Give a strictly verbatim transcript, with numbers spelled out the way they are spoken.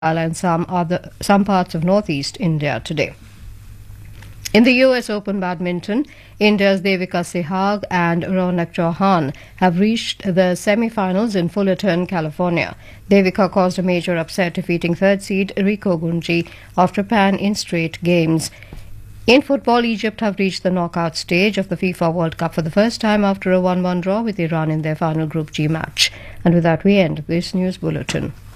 and some other some parts of northeast India today. In the U S Open badminton, India's Devika Sehwag and Ronak Chauhan have reached the semi-finals in Fullerton, California. Devika caused a major upset, defeating third seed Riko Gunji of Japan in straight games. In football, Egypt have reached the knockout stage of the FIFA World Cup for the first time after a one one draw with Iran in their final Group G match. And with that, we end this news bulletin.